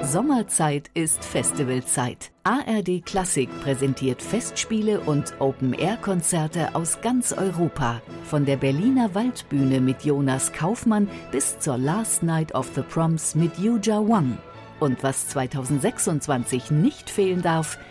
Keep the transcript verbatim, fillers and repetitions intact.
Sommerzeit ist Festivalzeit. A R D Klassik präsentiert Festspiele und Open-Air-Konzerte aus ganz Europa. Von der Berliner Waldbühne mit Jonas Kaufmann bis zur Last Night of the Proms mit Yuja Wang. Und was zweitausendsechsundzwanzig nicht fehlen darf,